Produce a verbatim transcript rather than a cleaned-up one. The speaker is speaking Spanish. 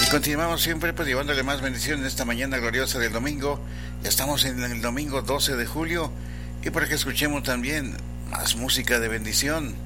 Continuamos siempre pues llevándole más bendición en esta mañana gloriosa del domingo. Ya estamos en el domingo doce de julio y para que escuchemos también más música de bendición.